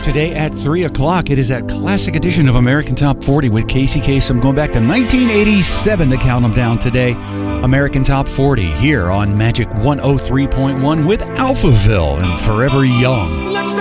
Today at 3 o'clock, it is that classic edition of American Top 40 with Casey Kasem, going back to 1987 to count them down today. American Top 40 here on Magic 103.1 with Alphaville and Forever Young.